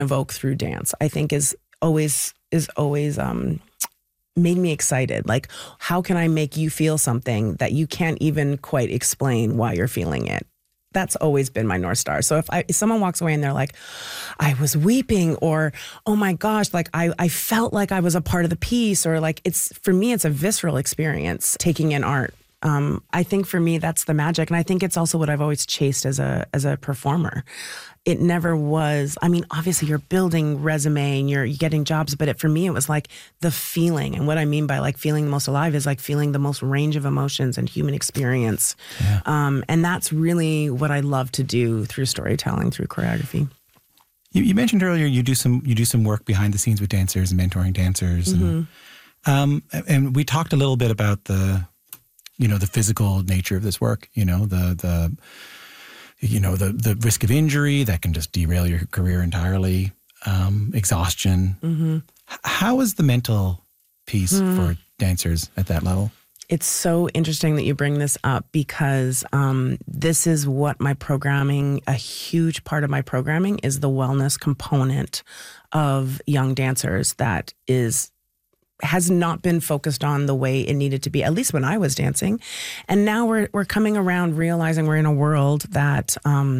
evoke through dance, I think is always made me excited. Like, how can I make you feel something that you can't even quite explain why you're feeling it? That's always been my North Star. So if someone walks away and they're like, I was weeping, or, oh my gosh, like I felt like I was a part of the piece, or like, for me, it's a visceral experience taking in art. I think for me, that's the magic. And I think it's also what I've always chased as a performer. It never was, I mean, obviously you're building resume and you're getting jobs, but for me, it was like the feeling. And what I mean by like feeling the most alive is like feeling the most range of emotions and human experience. Yeah. And that's really what I love to do through storytelling, through choreography. You mentioned earlier you do some work behind the scenes with dancers and mentoring dancers. Mm-hmm. And we talked a little bit about the physical nature of this work, the risk of injury that can just derail your career entirely, exhaustion. Mm-hmm. How is the mental piece for dancers at that level? It's so interesting that you bring this up because this is what a huge part of my programming is the wellness component of young dancers that has not been focused on the way it needed to be, at least when I was dancing. And now we're coming around realizing we're in a world that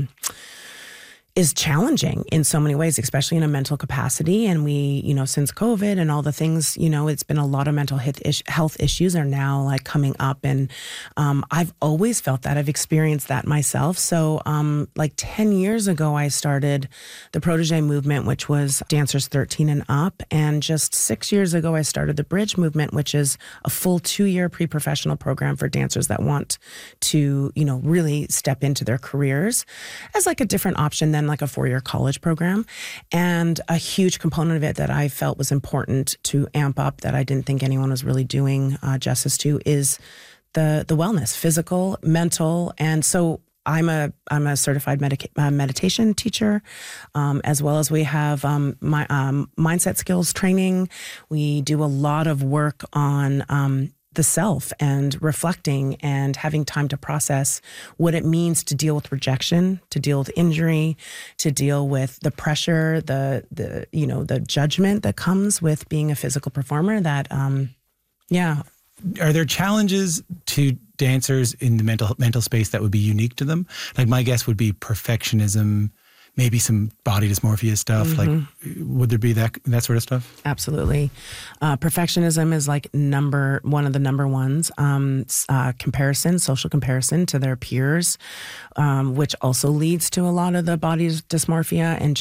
is challenging in so many ways, especially in a mental capacity. And we, since COVID and all the things, it's been a lot of mental health issues are now like coming up. And I've always felt that. I've experienced that myself. So like 10 years ago, I started the Protege movement, which was dancers 13 and up. And just 6 years ago, I started the Bridge movement, which is a full 2-year pre-professional program for dancers that want to, really step into their careers as like a different option than like a 4-year college program. And a huge component of it that I felt was important to amp up that I didn't think anyone was really doing justice to is the wellness, physical, mental. And so I'm a certified meditation teacher, as well as we have my mindset skills training. We do a lot of work on the self and reflecting and having time to process what it means to deal with rejection, to deal with injury, to deal with the pressure, the judgment that comes with being a physical performer. That, Are there challenges to dancers in the mental space that would be unique to them? Like my guess would be perfectionism, maybe some body dysmorphia stuff. Mm-hmm. Like, would there be that sort of stuff? Absolutely. Perfectionism is like one of the number ones. Social comparison to their peers, which also leads to a lot of the body dysmorphia and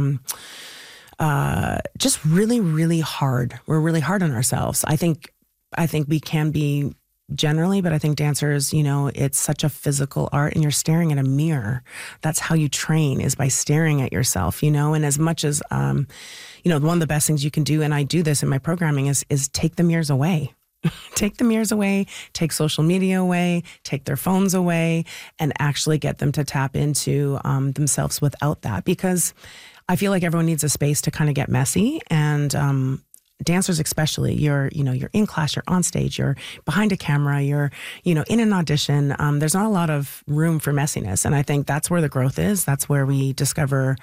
just really, really hard. We're really hard on ourselves. I think we can be generally, but I think dancers, it's such a physical art and you're staring at a mirror. That's how you train, is by staring at yourself, and as much as, one of the best things you can do, and I do this in my programming, is take the mirrors away. Take the mirrors away, take social media away, take their phones away, and actually get them to tap into themselves without that. Because I feel like everyone needs a space to kind of get messy, and dancers especially, you're in class, you're on stage, you're behind a camera, you're, in an audition. There's not a lot of room for messiness. And I think that's where the growth is. That's where we discover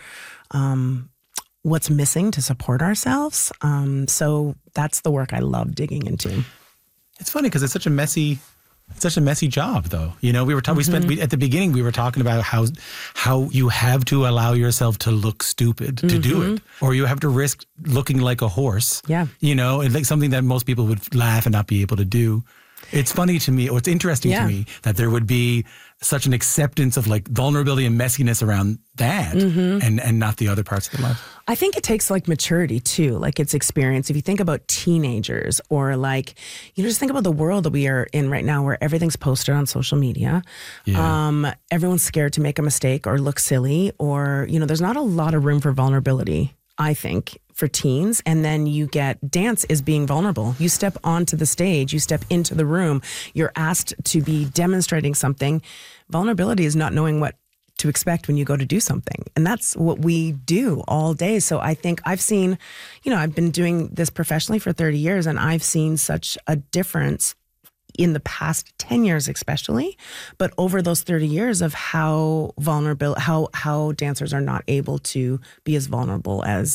what's missing to support ourselves. So that's the work I love digging into. It's funny because it's such a messy job, though. We were talking. At the beginning, we were talking about how you have to allow yourself to look stupid to do it, or you have to risk looking like a horse. Yeah, it's like something that most people would laugh and not be able to do. It's funny to me, or it's interesting to me that there would be such an acceptance of like vulnerability and messiness around that, and not the other parts of the life. I think it takes like maturity too, like it's experience. If you think about teenagers or like, just think about the world that we are in right now where everything's posted on social media. Yeah. Everyone's scared to make a mistake or look silly, or, there's not a lot of room for vulnerability, I think, for teens. And then dance is being vulnerable. You step onto the stage, you step into the room, you're asked to be demonstrating something. Vulnerability is not knowing what to expect when you go to do something. And that's what we do all day. So I think I've seen, I've been doing this professionally for 30 years and I've seen such a difference in the past 10 years especially, but over those 30 years of how dancers are not able to be as vulnerable as